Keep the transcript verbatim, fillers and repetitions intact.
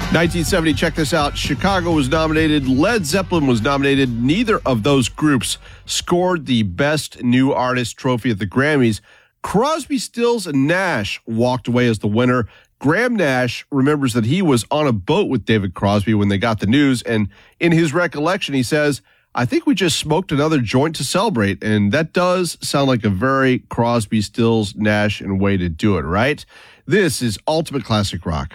nineteen seventy, check this out. Chicago was nominated. Led Zeppelin was nominated. Neither of those groups scored the Best New Artist trophy at the Grammys. Crosby, Stills, and Nash walked away as the winner. Graham Nash remembers that he was on a boat with David Crosby when they got the news, and in his recollection, he says, I think we just smoked another joint to celebrate, and that does sound like a very Crosby, Stills, Nash and way to do it, right? This is Ultimate Classic Rock.